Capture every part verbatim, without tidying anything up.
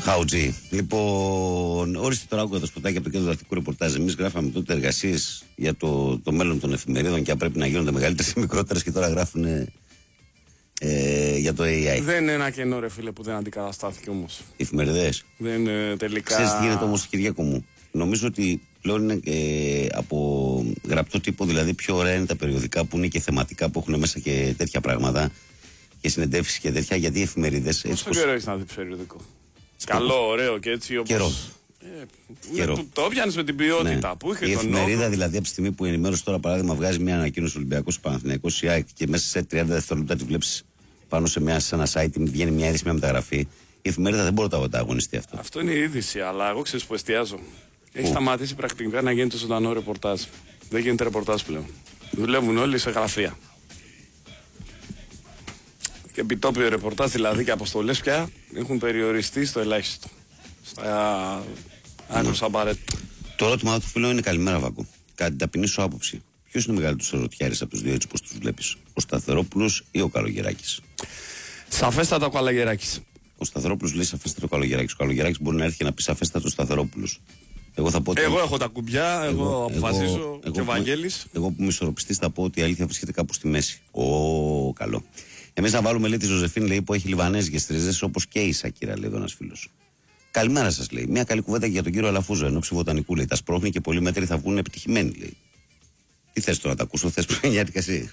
Χαουτζή. Λοιπόν, όριστε τώρα άκουγα το σποτάκι από το κέντρο διδακτικού ρεπορτάζ. Εμείς γράφαμε τότε εργασίες για το, το μέλλον των εφημερίδων και αν πρέπει να γίνονται μεγαλύτερες ή μικρότερες, και τώρα γράφουν ε, για το έι άι. Δεν είναι ένα κενό, ρε φίλε, που δεν αντικαταστάθηκε όμως. Οι εφημερίδες. Δεν ε, τελικά. Ξέρεις τι γίνεται όμως, Κυριάκο μου? Νομίζω ότι πλέον είναι ε, από γραπτό τύπο, δηλαδή πιο ωραία είναι τα περιοδικά που είναι και θεματικά, που έχουν μέσα και τέτοια πράγματα και συνεντεύξεις και τέτοια, γιατί οι εφημερίδες. Πόσο καιρό έχεις να δεις περιοδικό? Καλό, ωραίο και έτσι όπως. Καιρό. Ε, Καιρό. Το, το πιάνεις με την ποιότητα, ναι, που είχε η τον εφημερίδα νόμο. Δηλαδή από τη στιγμή που η ενημέρωση τώρα παράδειγμα βγάζει μια ανακοίνωση Ολυμπιακός Παναθηναϊκός η ΑΕΚ και μέσα σε τριάντα δευτερόλεπτα τη βλέπεις πάνω σε, μια, σε ένα site, βγαίνει μια είδηση, μια μεταγραφή. Η εφημερίδα δεν μπορεί να τα αγωνιστεί αυτό. Αυτό είναι η είδηση, αλλά εγώ ξέρεις που εστιάζω. Έχει σταματήσει πρακτικά να γίνεται ζωντανό ρεπορτάζ. Δεν γίνεται ρεπορτάζ πλέον. Δουλεύουν όλοι σε γραφεία. Και επιτόπιο ρεπορτάζ δηλαδή και αποστολές πια έχουν περιοριστεί στο ελάχιστο. Στα άκρως απαραίτητα. Το ερώτημα του φίλου είναι: καλημέρα, Βάκο. Κατά την ταπεινή σου άποψη, ποιος είναι ο μεγαλύτερος ερωτιάρης από τους δύο, έτσι πως τους βλέπεις, ο Σταθερόπουλος ή ο Καλογεράκης? Σαφέστατα ο Καλογεράκης. Ο Σταθερόπουλος λέει σαφέστατα ο Καλογεράκης. Ο Καλογεράκης μπορεί να έρθει και να πει σαφέστατα ο Σταθερόπουλος. Εγώ θα πω ότι. Εγώ έχω τα κουμπιά, εγώ, εγώ αποφασίζω εγώ, και ο Βαγγέλης. Εγώ που είμαι ισορροπιστής θα πω ότι η αλήθεια βρίσκεται κάπου στη μέση. Ω, καλό. Εμείς να βάλουμε, λέει, τη Ζωζεφίν, λέει, που έχει λιβανέζικες ρίζες όπως και η Σακύρα, λέει εδώ ένας φίλος. Καλημέρα σας, λέει. Μια καλή κουβέντα για τον κύριο Αλαφούζο, ενώ ψηβοτανικού, λέει. Τα σπρώχνει και πολλοί μέτροι θα βγουν επιτυχημένοι, λέει. Τι θες τώρα, να τα ακούσω, θες προγενιάτικα εσύ?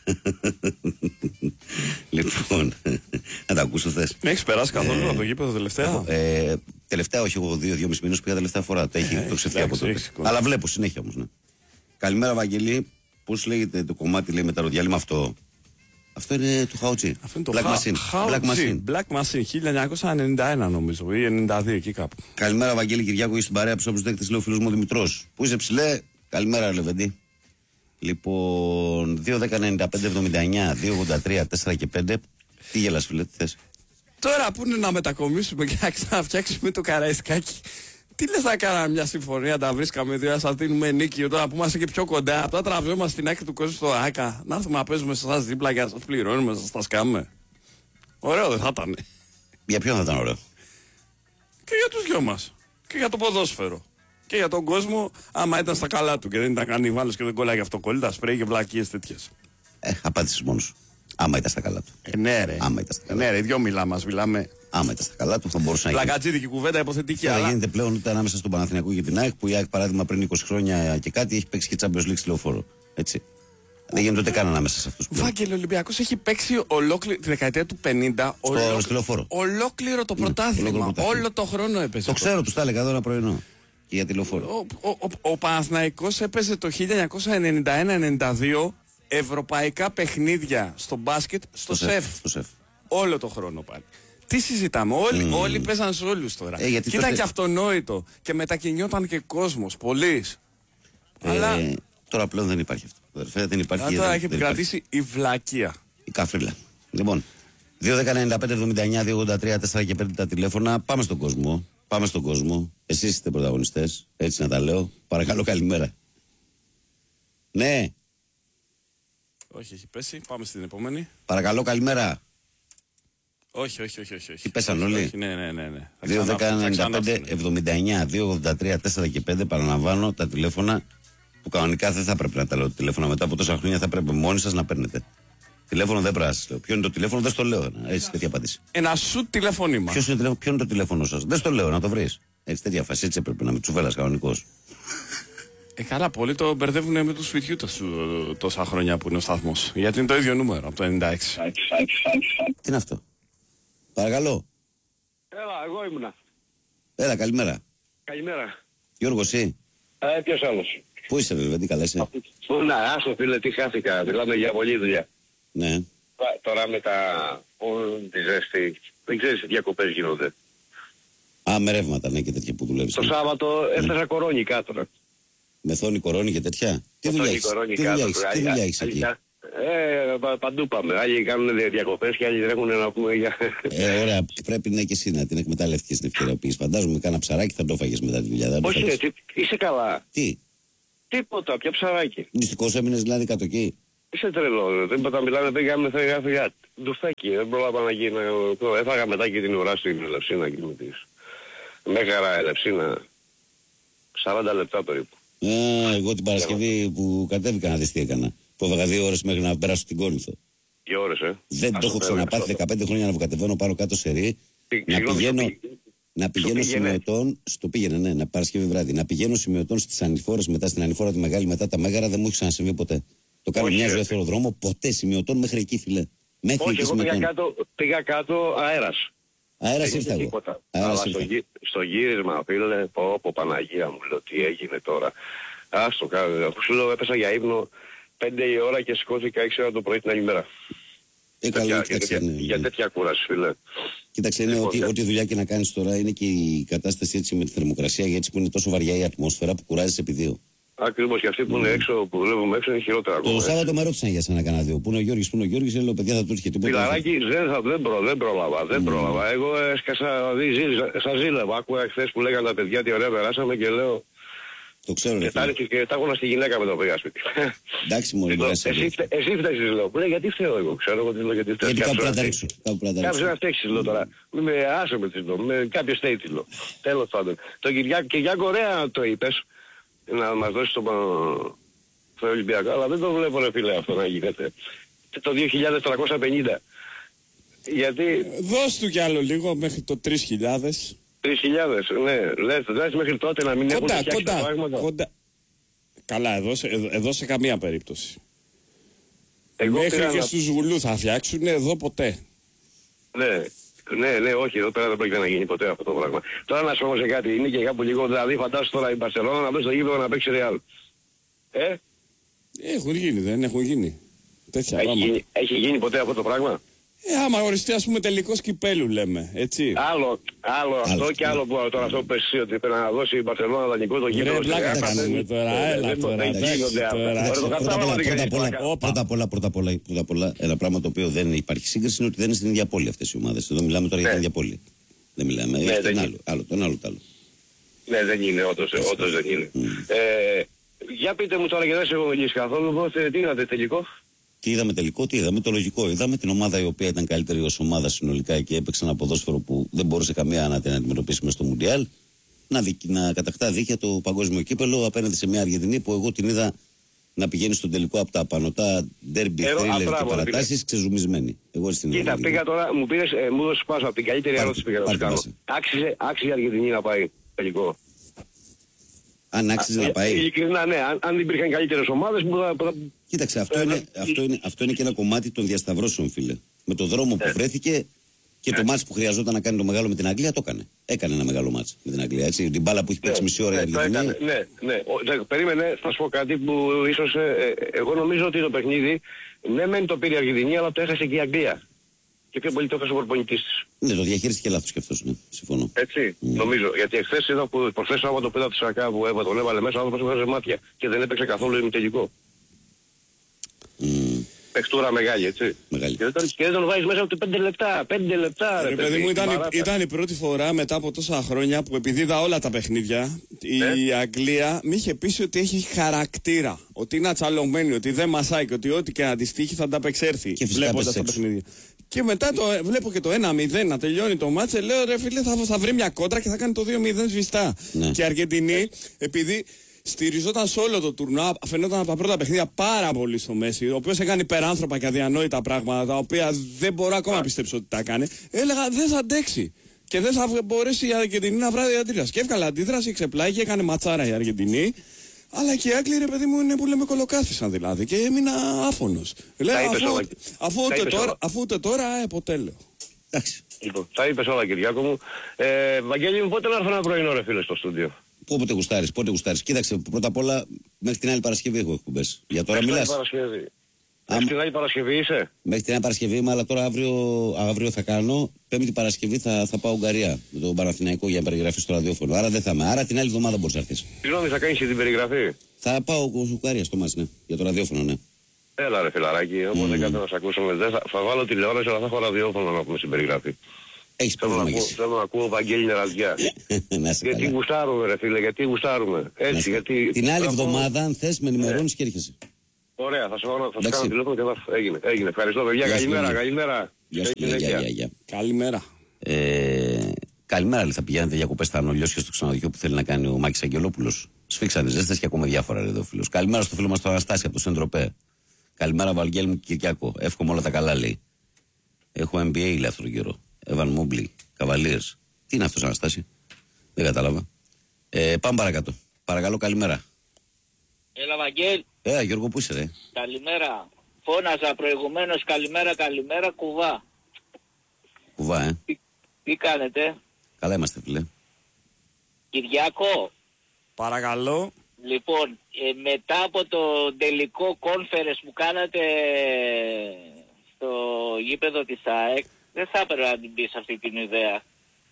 Λοιπόν, να τα ακούσω, θες? Έχεις περάσει καθόλου από το γήπεδο τελευταία? Ε, τελευταία, όχι, εγώ δύο, δυόμισι μήνες πήγα τελευταία φορά. Τα έχει το ξεφύγει από τότε. Αλλά βλέπω συνέχεια όμως, ναι. Καλημέρα, Βαγγελή. Πώς λέγεται το κομμάτι, λέει, με τα ροδιάλιμα αυτό? Αυτό είναι του Χαουτζή. Αυτό είναι το Black Machine. Black Machine. Black Machine, χίλια εννιακόσια ενενήντα ένα νομίζω, ή ενενήντα δύο εκεί κάπου. Καλημέρα, Βαγγέλη Κυριάκο, είσαι στην παρέα από τους δέκτες, λέει ο φίλος μου ο Δημητρός. Πού είσαι, ψηλέ? Καλημέρα, Λεβεντή. Λοιπόν, δύο δέκα ενενήντα πέντε εβδομήντα εννιά δύο ογδόντα τρία τέσσερα και πέντε. Τι γελάς, φίλε, τι θες? Τώρα που είναι να μετακομίσουμε και να ξαναφτιάξουμε το Καραϊσκάκι, τι λες να κάναμε μια συμφωνία, τα βρίσκαμε δύο, να σας δίνουμε νίκη, τώρα που είμαστε και πιο κοντά, από τα τραβιόμαστε στην άκρη του κόσμου στο ΆΚΑ, να έρθουμε να παίζουμε σε εσάς δίπλα και να σας πληρώνουμε, να σας τα σκάμε. Ωραίο δεν θα ήταν? Για ποιον θα ήταν ωραίο? Και για τους δυο μας. Και για το ποδόσφαιρο. Και για τον κόσμο, άμα ήταν στα καλά του και δεν ήταν κανιβάλος και δεν κολλάει αυτοκόλλητα, σπρέι και βλακίες τέτοιες. Ε, απάντησες μόνος. Άμα ήταν στα καλά του. Ε, ναι, ρε. Άμα ήταν στα καλά. Ναι, ρε, δυο μιλάμε, μας μιλάμε. Άμα ήταν στα καλά του, θα μπορούσε να γίνει. Πλακατζίδικη κουβέντα, υποθετική. Αλλά αλλά... γίνεται πλέον ούτε ανάμεσα στον Παναθηναϊκό και την ΑΕΚ, που η ΑΕΚ παράδειγμα πριν είκοσι χρόνια και κάτι έχει παίξει και Champions League στη Λεωφόρο. Έτσι. Δεν γίνεται ούτε καν ανάμεσα σε αυτούς. Βάγγελε, ο Ολυμπιακός έχει παίξει ολόκληρη τη δεκαετία του πενήντα. Στο ολόκλη... Λεωφόρο. Ολόκληρο το πρωτάθλημα. Ναι, όλο το χρόνο έπαιζε. Το ξέρω, του τα έλεγα εδώ ένα πρωινό. Και για τη Λεωφόρο. Ο, ο, ο, ο Παναθηναϊκός έπαιζε το χίλια εννιακόσια ενενήντα ένα ενενήντα δύο ευρωπαϊκά παιχνίδια στο μπάσκετ στο, στο σεφ. Στο σεφ. Όλο το χρόνο πάλι. Τι συζητάμε, όλοι, mm. όλοι παίζαν σε όλους τώρα. Ε, και τότε... ήταν και αυτονόητο. Και μετακινιόταν και κόσμος, πολλής. Ε, Αλλά... Τώρα πλέον δεν υπάρχει αυτό. Αδερφέ, δεν υπάρχει. Αλλά τώρα δεν, έχει επικρατήσει η βλακεία. Η καφρίλα. Λοιπόν, δύο δέκα ενενήντα πέντε εβδομήντα εννιά δύο ογδόντα τρία τέσσερα και πέντε τα τηλέφωνα. Πάμε στον κόσμο. Πάμε στον κόσμο. Εσείς είστε πρωταγωνιστές. Έτσι να τα λέω. Παρακαλώ, καλημέρα. Ναι. Όχι, έχει πέσει. Πάμε στην επόμενη. Παρακαλώ, καλημέρα. Όχι, όχι, όχι. όχι, όχι. Τι πέσαν όλοι? Όχι, ναι, ναι, ναι. ναι. δύο δέκα ενενήντα πέντε εβδομήντα εννιά δύο ογδόντα τρία τέσσερα και πέντε. Παραλαμβάνω τα τηλέφωνα που κανονικά δεν θα πρέπει να τα λέω. Τηλέφωνα μετά από τόσα χρόνια θα πρέπει μόνοι σας να παίρνετε. Τηλέφωνο δεν πρέπει να σας λέω. Ποιο είναι το τηλέφωνο, δεν στο λέω. Έτσι, τέτοια απάντηση. Ένα σου τηλεφώνημα. Ποιος είναι, ποιο είναι το τηλέφωνο σας? Δεν στο λέω, να το βρεις. Έτσι, τέτοια φάση. Έτσι έπρεπε να με τσουβέλας κανονικός. Ε, καλά, πολλοί το μπερδεύουν με του σπιτιού τόσα χρόνια που είναι ο σταθμός. Γιατί είναι το ίδιο νούμερο από το ενενήντα έξι. Τι είναι αυτό? Παρακαλώ. Έλα, εγώ ήμουνα. Έλα, καλημέρα. Καλημέρα. Γιώργο, εσύ? Ε, ποιος άλλος? Πού είσαι, βέβαια, τι καλά είσαι? Πού να, άστο φίλε, τι χάθηκα. Μιλάμε για πολλή δουλειά. Ναι. Τώρα με τα... τη ζέστη, δεν ξέρεις τι διακοπές γίνονται. Α, με ρεύματα, ναι, και τέτοια που δουλεύεις. Το Σάββατο έφτασα κορώνη κάτω. Μεθόνη, κορώνη και τέτοια. Τι δουλειά έχεις? Τι δουλειά έχεις εκεί? Ε, παντού πάμε. Άλλοι κάνουν διακοπές και άλλοι τρέχουν να πούμε για... Ε, ωραία. Πρέπει να και εσύ να την εκμεταλλευτείς την ευκαιρία που φαντάζομαι κάνα ψαράκι θα το έφαγες μετά τη δουλειά. Όχι, ρε, τι, είσαι καλά. Τι? Τίποτα, πια ψαράκι. Μυστικός έμεινες δηλαδή κάτω εκεί? Είσαι τρελό. Δεν είπα τα μιλάμε, πήγαμε για ντουφάκι. Δεν πρόλαβα να γίνω. Έφαγα μετά και την ουρά στην Ελευσίνα και με τις Μέγαρα Ελευσίνα. σαράντα λεπτά περίπου. Α, εγώ την Παρασκευή που κατέβηκα να δεις τι έκανα. Που έβαγα δύο ώρες μέχρι να περάσω την Κόρινθο. Δύο ώρες, ε. Δεν Ας το έχω ξαναπάθει δεκαπέντε χρόνια να κατεβαίνω πάνω κάτω σε ρί. Να πηγαίνω, να πηγαίνω σημειωτών. Στο πήγαινε, ναι, να Παρασκευή βράδυ. Να πηγαίνω σημειωτών στις ανηφόρες, μετά στην ανηφόρα τη μεγάλη, μετά τα Μέγαρα, δεν μου έχει ξανασυμβεί ποτέ. Το κάνω μια ζωή δεύτερο δρόμο, ποτέ σημειωτών μέχρι εκεί, φιλέ. Μέχρι όχι, εκεί εγώ πήγα σημειωτών. κάτω, πήγα κάτω αέρας. Αέρας ήρθα εγώ. Αλλά στο, γύ, στο γύρισμα, φίλε, πω, πω, Παναγία μου, λέω, τι έγινε τώρα. Άστο, κάνω. Σου λέω, έπεσα για ύπνο πέντε η ώρα και σηκώθηκα έξι ώρα το πρωί την άλλη μέρα. Ε, καλό, για, κοίταξε, για, ναι, για ναι. τέτοια κούραση, φίλε. Κοίταξε, είναι ότι ό,τι δουλειά και να κάνεις τώρα είναι και η κατάσταση έτσι με τη θερμοκρασία, γιατί που είναι τόσο βαριά η ατμόσφαιρα που κουράζεις επί δύο. Ακριβώς, και αυτοί που είναι έξω, που δουλεύουμε έξω, είναι χειρότερα ακόμα. Το Σάββατο με ρώτησαν για σένα κανένα δύο. Πού είναι ο Γιώργης, πού είναι ο Γιώργης, λέω παιδιά θα του έρχεται τίποτα. Φιλαράκι, δεν, θα, δεν, προ, δεν πρόλαβα, δεν mm. πρόλαβα. Εγώ έσκασα, δει, σα ζήλευα. Άκουγα χθες που λέγανε τα παιδιά τι ωραία περάσαμε και λέω. Το ξέρω, και, τα, και τα άκουνα στη γυναίκα με το πήγα σπίτι. Εντάξει, μόλι λοιπόν, εσύ, εσύ φταίει, λέω. Λέει, γιατί φταίω εγώ, ξέρω εγώ τι λέω, γιατί φταίω. Γιατί κάπου να τα ρίξω. Κάποιο να φταίξει, λέω τώρα. Μην με άσε με τη λέω, με κάποιο φταίει τη λέω. Τέλος πάντων. Το Κυριάκο ωραία το είπες, να μας δώσει το, το Ολυμπιακό, αλλά δεν το βλέπω ρε φίλε αυτό να γίνεται. Το δύο χιλιάδες τριακόσια πενήντα. Γιατί. Δώσ' του κι άλλο λίγο μέχρι το τρεις χιλιάδες. τρεις χιλιάδες, ναι. Λες, λες μέχρι τότε να μην έχουν φτιάξει τα πράγματα. Κοντά. Καλά, εδώ σε, εδώ σε καμία περίπτωση. Εγώ μέχρι και να... στους Γουλού θα φτιάξουν, εδώ ποτέ. Ναι. Ναι, ναι, όχι, εδώ πέρα δεν πρόκειται να γίνει ποτέ αυτό το πράγμα. Τώρα να σου πω σε κάτι, είναι και κάπου λίγο, δηλαδή φαντάσου τώρα η Μπαρσελόνα να μπει στο γήπεδο να παίξει Ρεάλ. Ε? Έχουν γίνει, δεν έχουν γίνει. Τέτοια έχει, πράγματα. γίνει, έχει γίνει ποτέ αυτό το πράγμα? Ε, άμα οριστεί ας πούμε τελικός κυπέλου λέμε, έτσι. Άλλο, άλλο αυτό άλλο. Και άλλο που τώρα αυτό που πες εσύ ότι πρέπει να δώσει η Μπαρσελόνα δανεικό το γήπεδο. Ρε πλάκα θα κάνουμε τώρα, έλα τώρα. Πρώτα απ' όλα, πρώτα απ' όλα, ένα πράγμα το οποίο δεν υπάρχει σύγκριση είναι ότι δεν είναι στην ίδια πόλη αυτές οι ομάδες. Εδώ μιλάμε τώρα για την ίδια πόλη. Δεν μιλάμε, έχει τον άλλο, άλλο, τον άλλο, άλλο. Ναι, δεν είναι, όντως, όντως δεν είναι. Ε, για πείτε μου τώρα και δεν σε έχω μιλήσει καθόλου, τι είδατε τελικό? Τι είδαμε τελικό, τι είδαμε, το λογικό. Είδαμε την ομάδα η οποία ήταν καλύτερη ως ομάδα συνολικά και έπαιξε ένα ποδόσφαιρο που δεν μπορούσε καμία να την αντιμετωπίσει μες στο Μουντιάλ. Να, δι, να κατακτά δίκαια το παγκόσμιο κύπελο απέναντι σε μια Αργεντινή που εγώ την είδα να πηγαίνει στον τελικό από τα πανωτά ντέρμπι, θρίλερ και παρατάσεις ξεζουμισμένη. Εγώ στην Κοίτα, πήγα τώρα, μου πήρες, ε, μου δώσεις πάσα από την καλύτερη ερώτηση που πήγα να σου κάνω. Άξιζε, άξιζε η Αργεντινή να πάει τελικό? Αν άξιζε να πάει. Ειλικρινά, ναι, αν, αν υπήρχαν καλύτερες ομάδες που θα... Κοίταξε, αυτό, ε, είναι, ε, αυτό, είναι, αυτό είναι και ένα κομμάτι των διασταυρώσεων, φίλε. Με το δρόμο που ε, βρέθηκε και ε, το μάτς που χρειαζόταν να κάνει το μεγάλο με την Αγγλία, το έκανε. Έκανε ένα μεγάλο μάτς με την Αγγλία, έτσι. Την μπάλα που έχει παίξει ε, μισή ώρα η Αργεντινή. Ναι, ναι, ναι. Ο, περίμενε, θα σου πω κάτι που ίσως. Ε, εγώ νομίζω ότι το παιχνίδι, ναι, μεν το πήρε η Αργεντινή, αλλά το έχασε και η Αγγλία. Και πιο πολύ το έχασε ο προπονητής της. Ναι, το διαχείριστηκε λάθος και αυτός, ναι. Συμφωνώ. Έτσι, mm. νομίζω. Γιατί εχθές είδα που προχθές Σάββατο πήρα τη Σακά που έβαλε, τον έβαλε μέσα, άνθρωπος έβαζε μάτια και δεν έπαιξε καθόλου ημιτελικό. Mm. Παιχτούρα μεγάλη, έτσι. Μεγάλη. Και δεν, και δεν τον βάζεις μέσα ούτε πέντε λεπτά. Πέντε λεπτά, ρε, ρε παιδί μου, ήταν, ήταν η πρώτη φορά μετά από τόσα χρόνια που επειδή είδα όλα τα παιχνίδια, ε? η Αγγλία με είχε πείσει ότι έχει χαρακτήρα. Ότι είναι ατσαλωμένη, ότι δεν μασάει και ότι ό,τι και να τη τύχει θα ανταπεξέλθει. Βλέποντας τα παιχνίδια. Και μετά το, βλέπω και το ένα μηδέν να τελειώνει το μάτσε. Λέω ρε φίλε, θα, θα βρει μια κόντρα και θα κάνει το δύο μηδέν σβηστά. Ναι. Και η Αργεντινή, επειδή στηριζόταν σε όλο το τουρνουά, φαινόταν από τα πρώτα παιχνίδια πάρα πολύ στο Μέση, ο οποίος έκανε υπεράνθρωπα και αδιανόητα πράγματα, τα οποία δεν μπορώ ακόμα να πιστέψω ότι τα έκανε. Έλεγα δεν θα αντέξει. Και δεν θα μπορέσει η Αργεντινή να βράδυ αντίδραση. Και έβγαλε αντίδραση, ξεπλάγει, έκανε ματσάρα η Αργεντινή. Αλλά και οι Άγγλοι, ρε παιδί μου, είναι που λέμε κολοκάθισαν δηλαδή. Και έμεινα άφωνος. Λέω, αφού, αφού, ούτε τώρα, αφού ούτε τώρα, ε, ποτέ λέω. Εντάξει. Λοιπόν, τα είπες όλα, Κυριάκο μου. Ε, Βαγγέλη μου, πότε να έρθω ένα πρωινό, ρε φίλε, στο στούντιο? Πότε γουστάρεις, πότε γουστάρεις. Κοίταξε, πρώτα απ' όλα, μέχρι την άλλη Παρασκευή έχω εκπομπές. Για τώρα μιλάς. Μέχρι την άλλη Παρασκευή είσαι? Μέχρι την άλλη Παρασκευή είμαι, αλλά τώρα αύριο, αύριο θα κάνω. Πέμπτη Παρασκευή θα, θα πάω Ουγγαρία με τον Παναθηναϊκό για περιγραφή στο ραδιόφωνο. Άρα δεν θα είμαι. Άρα την άλλη εβδομάδα μπορείς να έρθεις. Συγγνώμη, θα κάνεις και την περιγραφή? Θα πάω Ουγγαρία στο μας, ναι. Για το ραδιόφωνο, ναι. Έλα ρε φιλαράκι, οπότε mm. κάτω να σε ακούσουμε. Δεν θα, θα βάλω τηλεόραση, αλλά θα έχω ραδιόφωνο να πούμε στην περιγραφή. Έχεις θέλω, να θέλω να ακούω Βαγγέλη Νεραζιά. Γιατί γουστάρουμε ρε φίλε, γιατί γουστάρουμε. Έτσι, γιατί... Την άλλη εβδομάδα, αν θες, με ενημερώνεις και έρχεσαι. Ωραία, θα σου κάνω τηλέφωνο και θα έγινε. Έγινε. Ευχαριστώ παιδιά, καλημέρα, καλημέρα. Γεια σου, γεια, γεια, γεια. Καλημέρα. Ε, Καλημέρα, λέει, θα πηγαίνετε διακοπές στα Ανολιώσια στο ξενοδοχείο που θέλει να κάνει ο Μάκης Αγγελόπουλος. Σφίξανε ζέστες και ακόμα διάφορα, λέει εδώ ο φίλος. Καλημέρα στο φίλο μας τον Αναστάση από το Σεντροπέ. Καλημέρα, Βαγγέλη μου και Κυριάκο. Εύχομαι όλα τα καλά, λέει. Έχω εμ μπι έι, λέει, αυτόν τον καιρό. Εβαν Μόμπλι, Καβαλίες. Τι είναι αυτός, Αναστάση? Δεν κατάλαβα. Ε, πάμε παρακάτω. Παρακαλώ, καλημέρα. Έλα, Βαγγέλ. Ε, Γιώργο, πού είσαι, ρε? Καλημέρα. Φώναζα προηγουμένως καλημέρα, καλημέρα, κουβά. Κουβά, ε. Τι, τι κάνετε? Καλά είμαστε, φίλε. Κυριάκο. Παρακαλώ. Λοιπόν, ε, μετά από το τελικό conference που κάνατε στο γήπεδο της ΑΕΚ, δεν θα έπρεπε να την πεις αυτή την ιδέα.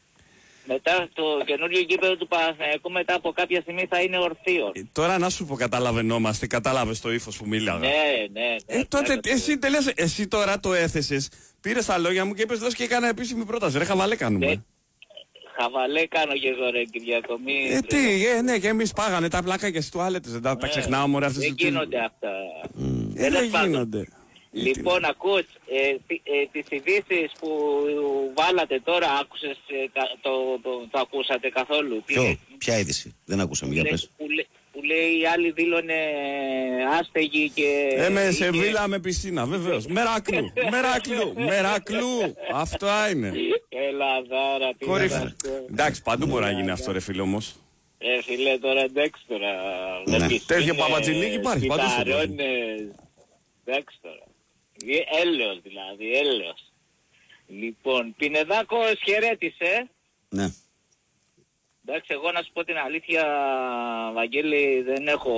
Μετά το καινούριο γήπεδο του Παναθηναϊκού μετά από κάποια στιγμή θα είναι ορθίο. Ε, τώρα να σου πω, καταλαβαίνόμαστε, κατάλαβες το ύφος που μίλαγα. Ναι, ναι, ναι. Ε, τότε ναι, εσύ, τελείωσε, εσύ τώρα το έθεσες, πήρες τα λόγια μου και είπες δώσ' και έκανα επίσημη πρόταση. Ρε, χαβαλέ κάνουμε. ναι. Χαβαλέ κάνω και εγώ, ρε Κυριακό. Μη Ε, τι, ε, ναι, και εμείς πάγανε τα πλάκα και στις τουάλετες, δεν τα, ναι, τα ξεχνάμε, ωραία, αυτές δεν τις- γίνονται αυτά. Ε, δεν πάντων. γίνονται. Λοιπόν, ακούς, ε, τι- ε, τις ειδήσεις που βάλατε τώρα, άκουσες, ε, κα- το, το, το ακούσατε καθόλου? Τι- Ποιο, ποια είδηση? Δεν ακούσαμε, για λέ- πες. που, λέ- που λέει οι άλλοι δήλωνε άστεγοι και... Ε, με σε είχε- βίλα με πισίνα, βεβαίως. Μεράκλου, μεράκλου, μεράκλου. Αυτό είναι. Ελαδάρα, τι Κορύφα. είναι αυτό. Εντάξει, παντού μπορεί να γίνει αυτό, ρε φίλε όμως. Ε, φίλε, τώρα εντάξει τώρα. Ναι. βλέπεις, Τέτοιο είναι Παπατζηλίκι υπάρχει παντού στον κόσμο. κυταρώνες. Εντάξει τώρα. Ε, Έλεος δηλαδή, έλεος. Λοιπόν, Πινεδάκος χαιρέτησε. Ναι. Εντάξει, εγώ να σου πω την αλήθεια, Βαγγέλη, δεν έχω...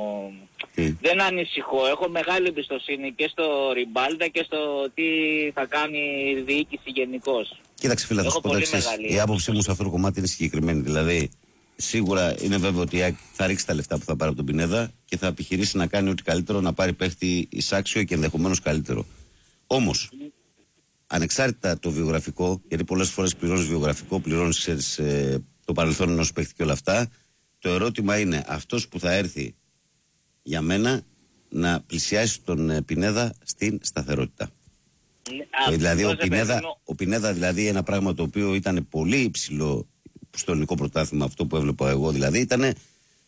Τι? Δεν ανησυχώ. Έχω μεγάλη εμπιστοσύνη και στο Ριμπάλτα και στο τι θα κάνει η διοίκηση γενικώς. Κοίταξε, φίλε, θα Έχω σου πω το πολύ εξής. μεγάλη Η άποψή μου σε αυτό το κομμάτι είναι συγκεκριμένη. Δηλαδή, σίγουρα είναι βέβαιο ότι η ΑΕΚ θα ρίξει τα λεφτά που θα πάρει από τον Πινέδα και θα επιχειρήσει να κάνει ό,τι καλύτερο να πάρει παίχτη εισάξιο και ενδεχομένως καλύτερο. Όμως, ανεξάρτητα το βιογραφικό, γιατί πολλές φορές πληρώνεις βιογραφικό, πληρώνεις, ξέρεις, ε, το παρελθόν ενός παίχτη και όλα αυτά, το ερώτημα είναι αυτός που θα έρθει για μένα να πλησιάσει τον ε, Πινέδα στην σταθερότητα. Ε, δηλαδή ο Πινέδα, ο Πινέδα δηλαδή ένα πράγμα το οποίο ήταν πολύ υψηλό στο ελληνικό πρωτάθλημα, αυτό που έβλεπα εγώ δηλαδή, ήταν ε,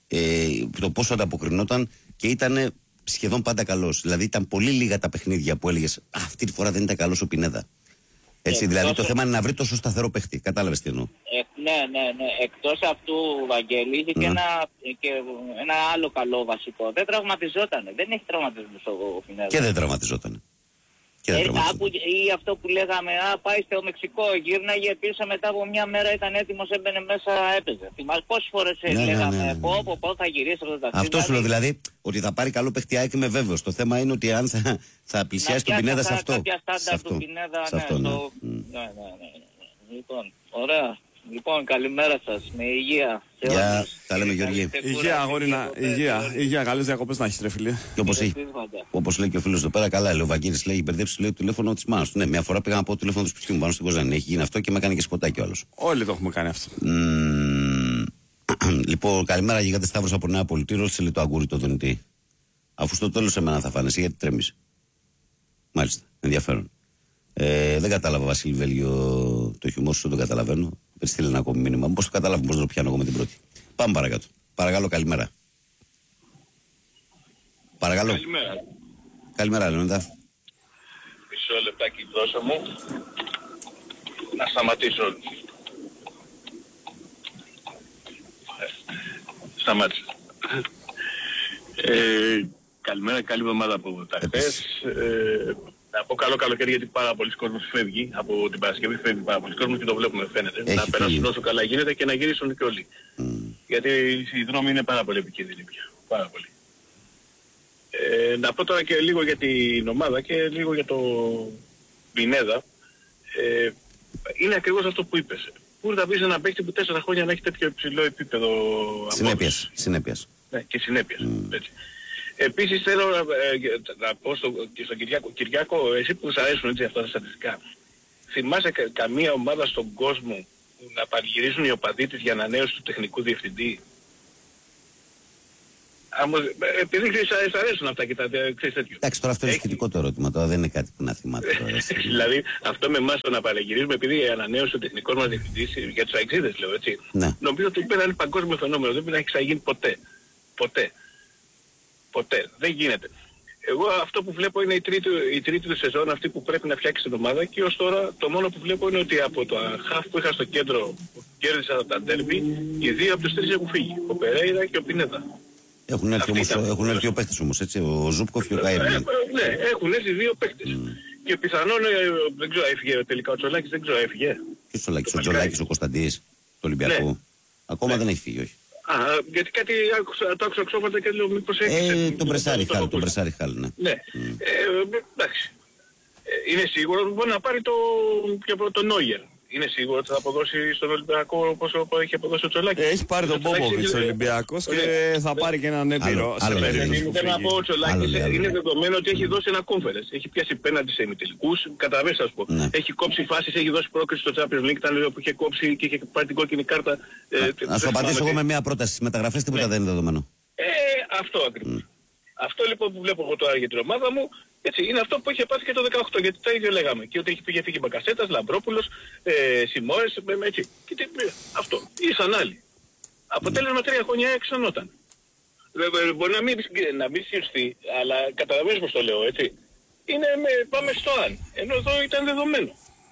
το πόσο ανταποκρινόταν και ήταν σχεδόν πάντα καλός. Δηλαδή ήταν πολύ λίγα τα παιχνίδια που έλεγες αυτή τη φορά δεν ήταν καλός ο Πινέδα. Έτσι, Ε, δηλαδή τόσο... το θέμα είναι να βρει τόσο σταθερό παίχτη. Κατάλαβες τι εννοώ. Ε, ναι, ναι, ναι. Εκτός αυτού, Βαγγέλη, είχε Ναι. και, ένα, και ένα άλλο καλό βασικό. Δεν τραυματιζόταν. Δεν έχει τραυματισμούς ο Πινέδα. Και δεν τραυματιζόταν. Και δεν Ε, τραυματιζόταν. άκου, ή αυτό που λέγαμε, α, πάει στο Μεξικό, γύρναγε πίσω μετά από μια μέρα ήταν έτοιμος, έμπαινε μέσα, έπαιζε. Θυμάσαι πόσες φορές Ναι, ναι, ναι, λέγαμε, ναι, ναι. πω, πω, πω, θα γυρίσει αυτό το ταξίδι. Αυτό σου λέω δηλαδή ότι θα πάρει καλό παίχτη ΑΕΚ είμαι βέβαιος. Το θέμα είναι ότι αν θα, θα πλησιάσει τον Πινέδα σε αυτό. Κάποια Σε στάνταρ αυτό. του Πινέδα, Σε ναι, αυτό, ναι. στο... Μμ. ναι, ναι, ναι, ναι. Λοιπόν, ωραία. Λοιπόν, καλημέρα σας. Με υγεία. σε Γεια, όλους. τα λέμε, Και Γεωργή. καλή ξεκούραση Υγεία, και αγόρινα, ποτέ, υγεία, Γεωργή. υγεία, καλές διακοπές να έχεις, ρε φίλε. Και όπως έχει. Χαιρετίσματα. Όπως λέει και ο φίλος εδώ πέρα, καλά λέει ο Βαγγέλης, λέει: μπερδέψει λέει, το τηλέφωνο της μάνας του. Ναι, μια φορά πήγα να πω το τηλέφωνο του σπιτιού μου πάνω στην Κοζάνη. Έχει γίνει αυτό και με έκανε και σποτάκι ο άλλος. Όλοι το έχουμε κάνει αυτό. Μμμ. Λοιπόν, καλημέρα γιγάντε Σταύρος από Νέα Πολιτή. Ρώτησε λέει το αγκούρι το δονητή. Αφού στο τέλος εμένα θα φάνεσαι, γιατί τρέμεις. Μάλιστα, ενδιαφέρον. Ε, δεν κατάλαβα, Βασίλη Βέλγιο, το χιουμόρ σου, δεν το καταλαβαίνω. Δεν στείλε ένα ακόμη μήνυμα. Πώς το κατάλαβα, πώς δεν το πιάνω εγώ με την πρώτη. Πάμε παρακάτω. Παρακαλώ, καλημέρα. Παρακαλώ. Καλημέρα. Καλημέρα, Λεωνίδα. Μισό λεπτάκι δώσε μου. Να σταματήσω. Ε, Σταμάτησα. Ε, καλημέρα, καλή εβδομάδα από τα χθες. Ε, να πω καλό καλοκαίρι γιατί πάρα πολλοί κόσμος φεύγει. Από την Παρασκευή φεύγει πάρα πολλοί κόσμος και το βλέπουμε φαίνεται. Έχει να περάσουν φύγει. όσο καλά γίνεται και να γυρίσουν και όλοι. Mm. Γιατί οι δρόμοι είναι πάρα πολύ επικίνδυνοι πια. Πάρα πολύ. Ε, να πω τώρα και λίγο για την ομάδα και λίγο για το Πινέδα. Ε, είναι ακριβώς αυτό που είπες. Πού θα πεις ένα παίκτη που τέσσερα χρόνια να έχει τέτοιο υψηλό επίπεδο Συνέπειας. απόδοσης. Συνέπειας. Ναι, και συνέπειας. Έτσι. Επίσης θέλω να, ε, να πω στο, και στον Κυριάκο, Κυριάκο, εσύ που σου αρέσουν έτσι αυτά τα στατιστικά, θυμάσαι κα, καμία ομάδα στον κόσμο που να πανηγυρίζουν οι οπαδοί της για ανανέωση του τεχνικού διευθυντή? Επειδή ξέρεις, αρέσουν αυτά και τα ξέρεις τέτοιο. Εντάξει, τώρα αυτό είναι σχετικό το ερώτημα, τώρα δεν είναι κάτι που να θυμάται τώρα. Δηλαδή, αυτό με εμάς το να παραγυρίζουμε, επειδή ανανέωσε ο τεχνικός μας διευθυντής για τους αεξίδες, λέω έτσι. Ναι. Νομίζω ότι είναι παγκόσμιο φαινόμενο, δεν πρέπει να έχει ξαναγίνει ποτέ. Ποτέ. Ποτέ. Δεν γίνεται. Εγώ αυτό που βλέπω είναι η τρίτη, η τρίτη του σεζόν αυτή που πρέπει να φτιάξει την ομάδα και ως τώρα το μόνο που βλέπω είναι ότι από το χαφ που είχα στο κέντρο που κέρδισα τα ντέρμπι, οι δύο από τους τρεις έχουν φύγει. Ο Περέιρα και ο Πινέδα. Έχουν έρθει, όμως, έχουν έρθει δύο παίχτες όμως, έτσι, ο Ζούπκοφ και ο Καΐρμαν. Ε, ναι, έχουν έρθει δύο παίκτες. Mm. Και πιθανόν, ε, δεν ξέρω, έφυγε τελικά ο Τσολάκης, δεν ξέρω, έφυγε. Ποιος Τσολάκης, ο Τσολάκης, ο Κωνσταντής, του Ολυμπιακού. Ναι. Ακόμα ναι. δεν έχει φύγει, όχι. Α, γιατί κάτι άκουσα, το άκουσα ξόφατα και λέω μήπως έχεις... Ε, τον Πρεσάρι Χάλ, τον Πρεσάρι Χάλ, ναι. Ναι, mm. ε, εντάξει. Ε, είναι σίγουρο ότι μπορεί να πάρει το, το Νόγερ. Είναι σίγουρο ότι θα αποδώσει στον Ολυμπιακό όπως έχει αποδώσει ο Τσολάκης. Έχει πάρει τον Πόποβιτς ο Ολυμπιακός και θα πάρει και έναν έτοιρο σε περίπτωση που θέλω να πω, ο Τσολάκης είναι δεδομένο ότι έχει δώσει ένα κόμφερες. Έχει πιάσει πέναντι σε ημιτελικούς, καταλαβαίνεις ας πω. Έχει κόψει φάσεις, έχει δώσει πρόκριση στο Champions League, ήταν που είχε κόψει και είχε πάρει την κόκκινη κάρτα. Να σου απαντήσω εγώ με μια πρόταση. Στις μεταγραφές τίποτα δεν είναι δεδομένο. Ε, αυτό ακριβώς. Αυτό λοιπόν που βλέπω εγώ τώρα για την ομάδα μου, έτσι, είναι αυτό που είχε πάθει και το δεκαοκτώ, γιατί τα ίδια λέγαμε. Και ότι έχει πήγε φύγει Μπακασέτας, Λαμπρόπουλος, ε, Σιμόες, έτσι. Και τι, αυτό. Ήσαν άλλοι. Αποτέλεσμα τρία χρόνια εξανόταν. Βέβαια, μπορεί να μην, να μην συρθεί, αλλά καταλαβαίνεις πως το λέω, έτσι. Είναι με, πάμε στο αν. Ενώ εδώ ήταν δεδομένο.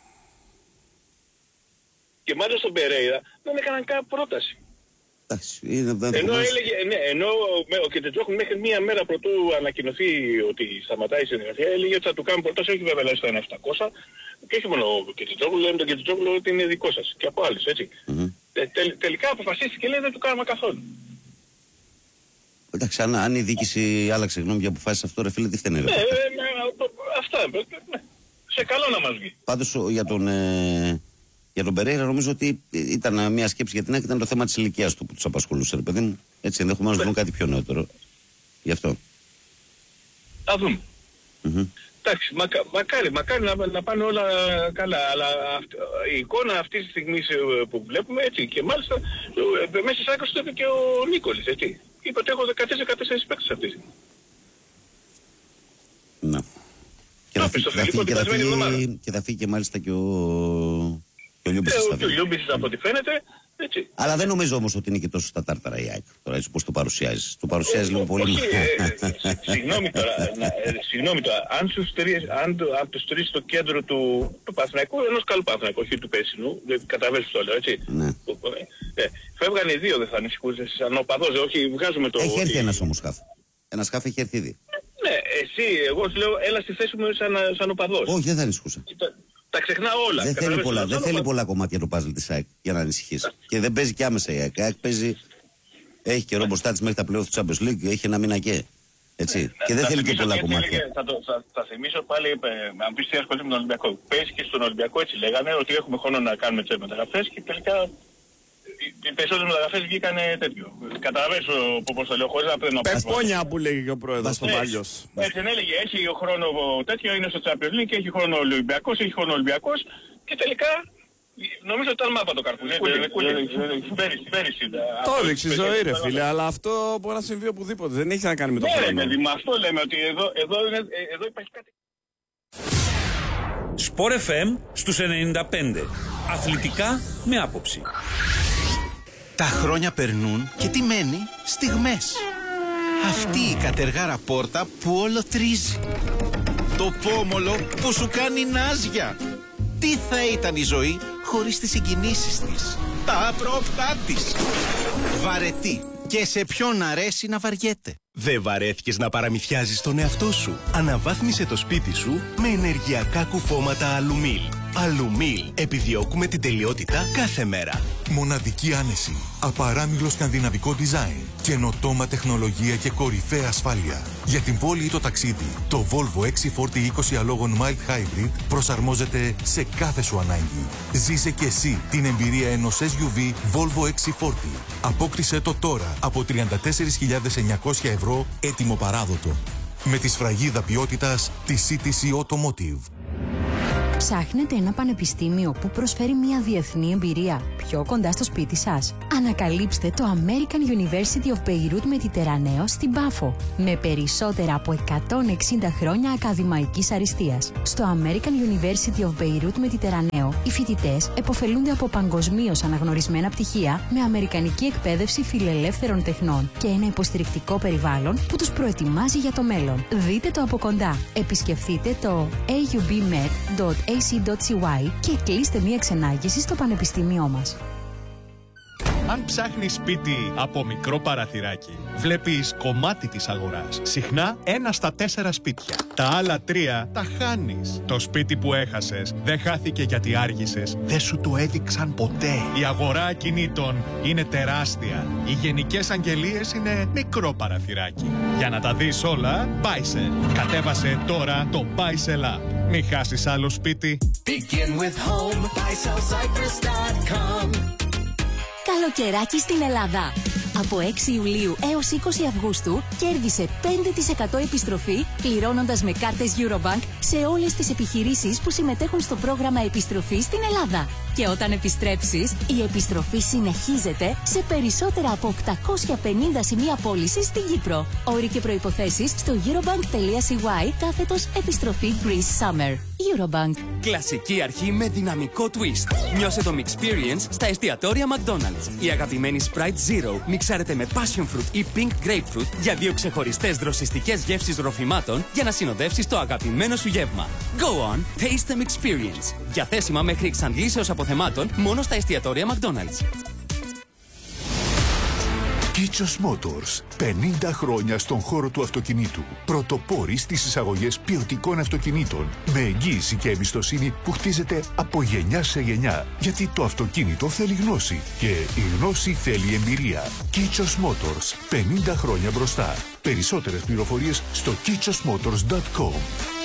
Και μάλιστα στον Περέιρα δεν έκαναν καν πρόταση. Ενώ έλεγε, ναι, ενώ ο Κετετζόχου μέχρι μία μέρα πρωτού ανακοινωθεί ότι σταματάει η συνεργασία, έλεγε ότι θα του κάνουν πρόταση, όχι βέβαια λέει στο ένα χιλιάδες επτακόσια, και όχι μόνο ο Κετετζόχου, λένε τον Κετετζόχου ότι είναι δικό σας και από άλλους, έτσι. Mm-hmm. Τε, τε, τελικά αποφασίστηκε και λέει δεν του κάνουμε καθόλου. Εντάξει, αν, αν η διοίκηση άλλαξε γνώμη και αποφάσισε αυτό, ρε φίλε, τι φταίνει ρε. Ναι, ε, ναι, αυτά, ναι. Σε καλό να μας βγει. Πάντως για τον... Ε... Για τον Περέιρα νομίζω ότι ήταν μια σκέψη για την ΑΕΚ, ήταν το θέμα της ηλικίας του που τους απασχολούσε, ρε παιδί μου. Έτσι ενδεχομένως βρουν κάτι πιο νεότερο. Γι' αυτό. Θα δούμε. Mm-hmm. Εντάξει, μακα, μακάρι, μακάρι να, να πάνε όλα καλά. Αλλά αυ, η εικόνα αυτή τη στιγμή που βλέπουμε, έτσι, και μάλιστα μέσα στις άκρες το είπε και ο Νίκολης, έτσι. Είπε ότι έχω δεκατέσσερα δεκατέσσερα παίκτες αυτή τη στιγμή. Ναι. Και θα, φύγει, θα, φύγει, και, θα φύγει, και θα φύγει και μάλιστα και ο, και ο Λιούμπισης. Ε, και ο Λιούμπισης από ό,τι φαίνεται, έτσι. Αλλά δεν νομίζω όμως ότι είναι και τόσο στα τάρταρα η ΑΕΚ, τώρα έτσι πώς το παρουσιάζεις. Το παρουσιάζεις λίγο πολύ. Συγγνώμη τώρα, συγγνώμη τώρα, αν τους τρεις στο κέντρο του Παναθηναϊκού, ενός καλού Παναθηναϊκού, όχι του περσινού, καταλαβαίνεις το λέω, έτσι. Φεύγανε οι δύο, δεν θα ανησυχούσες σαν οπαδός, όχι βγάζουμε το... Έχει έρθει ένας όμως χάφ. Ένας χάφ έχει έρθει ήδη. Ναι, εσύ, εγώ σου λέω, έλα στη θέση μου σαν, σαν οπαδός. Όχι, δεν θα ανησυχούσα. Τα, τα ξεχνά όλα. Δεν θέλει πολλά, δεν θέλει πολλά κομμάτια το παζλ της ΑΕΚ για να ανησυχείς. Και δεν παίζει και άμεσα η ΑΕΚ. Η ΑΕΚ παίζει, έχει καιρό μπροστά της μέχρι τα πλέον του Champions League, έχει ένα μήνα και. Έτσι. Ναι, και δεν θέλει και πολλά κομμάτια. Έλεγε, θα, το, θα, θα θυμίσω πάλι, αν πεις τι ασχολείται με τον Ολυμπιακό. Πες και στον Ολυμπιακό έτσι λέγανε ότι έχουμε χρόνο να κάνουμε τις μεταγραφές και τελικά οι περισσότερες μεταγραφές βγήκαν τέτοιο. Καταλαβαίνεις πώς το λέω, χωρίς να πρέπει να πω. Πεπόνια που λέγει και ο πρόεδρος ο Παλιός. Έτσι δεν έλεγε, έχει χρόνο τέτοιο, είναι στο Champions League και έχει χρόνο Ολυμπιακός, έχει χρόνο Ολυμπιακός και τελικά νομίζω ότι ήταν μάπα το καρπούζι. Πέρυσι. Το έδειξε η ζωή ρε φίλε, αλλά αυτό μπορεί να συμβεί οπουδήποτε, δεν έχει να κάνει με το χρόνο. Ναι, με αυτό λέμε ότι εδώ υπάρχει κάτι. Σπορ εφ εμ στους ενενήντα πέντε. Αθλητικά με άποψη. Τα χρόνια περνούν και τι μένει? Στιγμές. Αυτή η κατεργάρα πόρτα που όλο τρίζει. Το πόμολο που σου κάνει νάζια. Τι θα ήταν η ζωή χωρίς τις συγκινήσεις της, τα απρόπτά της. Βαρετή. Και σε ποιον αρέσει να βαριέται. Δεν βαρέθηκες να παραμυθιάζεις τον εαυτό σου? Αναβάθμισε το σπίτι σου με ενεργειακά κουφώματα Αλουμίλ. Αλουμίλ. Επιδιώκουμε την τελειότητα κάθε μέρα. Μοναδική άνεση. Απαράμιλο σκανδιναβικό design. Καινοτόμα τεχνολογία και κορυφαία ασφάλεια. Για την πόλη ή το ταξίδι, το Volvo εξ φορτι είκοσι αλόγων Mild Hybrid προσαρμόζεται σε κάθε σου ανάγκη. Ζήσε και εσύ την εμπειρία ενός ες γιου βι Volvo εξ φορτι. Απόκτησε το τώρα από τριάντα τέσσερις χιλιάδες εννιακόσια ευρώ έτοιμο παράδοτο. Με τη σφραγίδα ποιότητας της σι τι σι Automotive. Ψάχνετε ένα πανεπιστήμιο που προσφέρει μια διεθνή εμπειρία, πιο κοντά στο σπίτι σας. Ανακαλύψτε το American University of Beirut Mediterraneo στην Πάφο, με περισσότερα από εκατόν εξήντα χρόνια ακαδημαϊκής αριστείας. Στο American University of Beirut Mediterraneo, οι φοιτητές επωφελούνται από παγκοσμίως αναγνωρισμένα πτυχία με αμερικανική εκπαίδευση φιλελεύθερων τεχνών και ένα υποστηρικτικό περιβάλλον που τους προετοιμάζει για το μέλλον. Δείτε το από κοντά. Επισκεφτείτε το έι γιου μπι μεντ τελεία έι σι τελεία σι γουάι και κλείστε μία ξενάγηση στο πανεπιστήμιό μας. Αν ψάχνεις σπίτι από μικρό παραθυράκι, βλέπεις κομμάτι της αγοράς. Συχνά ένα στα τέσσερα σπίτια. Τα άλλα τρία τα χάνεις. Το σπίτι που έχασες δεν χάθηκε γιατί άργησες. Δεν σου το έδειξαν ποτέ. Η αγορά ακινήτων είναι τεράστια. Οι γενικές αγγελίες είναι μικρό παραθυράκι. Για να τα δεις όλα, Buysell. Κατέβασε τώρα το Buysell App. Μην χάσεις άλλο σπίτι. Begin with home, buy sell cyprus dot com. Καλοκαιράκι στην Ελλάδα. Από έξι Ιουλίου έως είκοσι Αυγούστου κέρδισε πέντε τοις εκατό επιστροφή πληρώνοντας με κάρτες Eurobank σε όλες τις επιχειρήσεις που συμμετέχουν στο πρόγραμμα επιστροφής στην Ελλάδα. Και όταν επιστρέψεις, η επιστροφή συνεχίζεται σε περισσότερα από οκτακόσια πενήντα σημεία πώλησης στην Κύπρο. Όροι και προϋποθέσεις στο eurobank τελεία σι γουάι κάθετος επιστροφή Greece Summer. Eurobank. Κλασική αρχή με δυναμικό twist. Νιώσε το Mixperience στα εστιατόρια McDonald's. Η αγαπημένη Sprite Zero μιξάρεται με Passion Fruit ή Pink Grapefruit για δύο ξεχωριστές δροσιστικές γεύσεις ροφημάτων για να συνοδεύσεις το αγαπημένο σου γεύμα. Go on, taste the Mixperience. Διαθέσιμα μέχρι εξαντλήσεως αποθεμάτων μόνο στα εστιατόρια McDonald's. Kitchos Motors. πενήντα χρόνια στον χώρο του αυτοκινήτου. Πρωτοπόροι στις εισαγωγές ποιοτικών αυτοκινήτων. Με εγγύηση και εμπιστοσύνη που χτίζεται από γενιά σε γενιά. Γιατί το αυτοκίνητο θέλει γνώση. Και η γνώση θέλει εμπειρία. Kitchos Motors. πενήντα χρόνια μπροστά. Περισσότερες πληροφορίες στο kitchos motors dot com.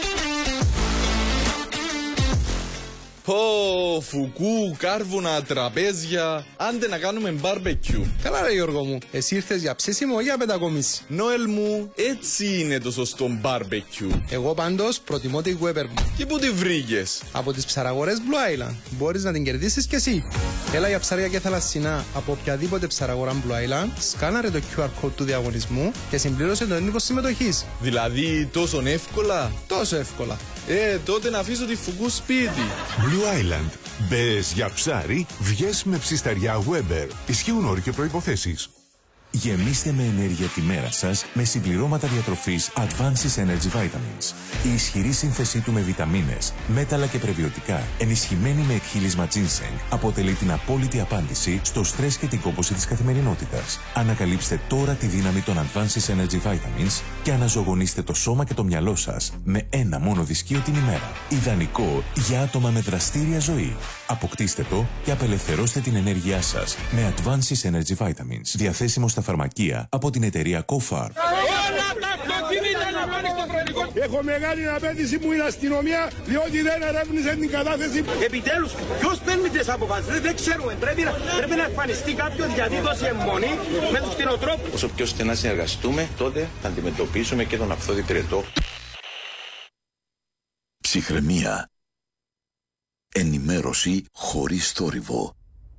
Πω, φουκού, κάρβουνα, τραπέζια. Άντε να κάνουμε μπάρμπεκιου. Καλά ρε Γιώργο μου, εσύ ήρθες για ψήσιμο ή για πεντακομίση? Νόελ μου, έτσι είναι το σωστό μπάρμπεκιου. Εγώ πάντως προτιμώ τη Weber. Και πού τη βρήκες? Από τις ψαραγορές Blue Island. Μπορείς να την κερδίσεις κι εσύ. Έλα για ψάρια και θαλασσινά από οποιαδήποτε ψαραγορά Blue Island, σκάναρε το κιου αρ code του διαγωνισμού και συμπλήρωσε το έντυπο συμμετοχής. Δηλαδή τόσο εύκολα? Τόσο εύκολα. Ε, τότε να αφήσω τη φουκού σπίτι. Blue Island. Μπες για ψάρι, βγες με ψισταριά Weber. Ισχύουν όροι και προϋποθέσεις. Γεμίστε με ενέργεια τη μέρα σας με συμπληρώματα διατροφής Advances Energy Vitamins. Η ισχυρή σύνθεσή του με βιταμίνες, μέταλλα και πρεβιωτικά, ενισχυμένη με εκχύλισμα ginseng, αποτελεί την απόλυτη απάντηση στο στρες και την κόπωση της καθημερινότητας. Ανακαλύψτε τώρα τη δύναμη των Advances Energy Vitamins και αναζωογονήστε το σώμα και το μυαλό σας με ένα μόνο δισκείο την ημέρα. Ιδανικό για άτομα με δραστήρια ζωή. Αποκτήστε το και απελευθερώστε την ενέργειά σας με Advances Energy Vitamins. Διαθέσιμο στα φαρμακεία από την εταιρεία CoFarm. Έχω μεγάλη απέτηση που είναι αστυνομία, διότι δεν ερεύνησε την κατάθεση. Επιτέλους, ποιος παίρνει τις αποφάσεις? Δεν ξέρουμε. Πρέπει να, πρέπει να εμφανιστεί κάποιος γιατί τόση αιμονή με τους κτηνοτρόφους. Όσο πιο στενά συνεργαστούμε, τότε θα αντιμετωπίσουμε και τον αυθόδη τριετό. Ψυχραιμία. Ενημέρωση χωρίς θόρυβο.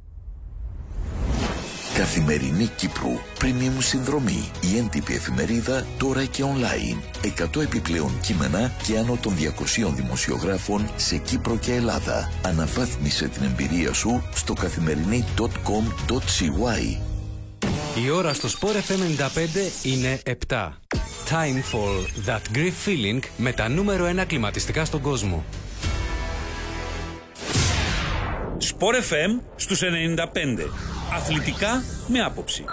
Καθημερινή Κύπρου, premium συνδρομή, η έντυπη εφημερίδα τώρα και online. εκατό επιπλέον κείμενα και άνω των διακοσίων δημοσιογράφων σε Κύπρο και Ελλάδα. Αναβάθμισε την εμπειρία σου στο καθημερινή τελεία κομ τελεία σι γουάι. Η ώρα στο Sport εφ εμ ενενήντα πέντε είναι επτά. Time for that grief feeling με τα νούμερο ένα κλιματιστικά στον κόσμο. Sport εφ εμ στους ενενήντα πέντε. Αθλητικά με άποψη.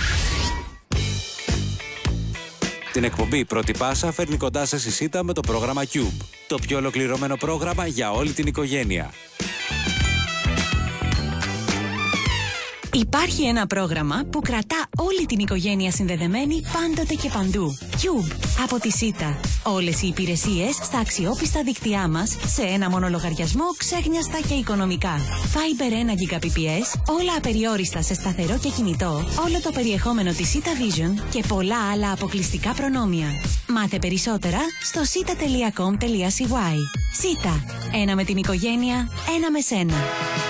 Την εκπομπή Πρώτη Πάσα φέρνει κοντά σας η ΣΥΤΑ με το πρόγραμμα Cube. Το πιο ολοκληρωμένο πρόγραμμα για όλη την οικογένεια. Υπάρχει ένα πρόγραμμα που κρατά όλη την οικογένεια συνδεδεμένη πάντοτε και παντού. Cube από τη ΣΥΤΑ. Όλες οι υπηρεσίες στα αξιόπιστα δίκτυά μας σε ένα μόνο λογαριασμό, ξέχνιαστα και οικονομικά. Fiber ένα Gbps, όλα απεριόριστα σε σταθερό και κινητό, όλο το περιεχόμενο της ΣΥΤΑ Vision και πολλά άλλα αποκλειστικά προνόμια. Μάθε περισσότερα στο σίτα τελεία κομ τελεία σι γουάι. ΣΥΤΑ. Ένα με την οικογένεια, ένα με σένα.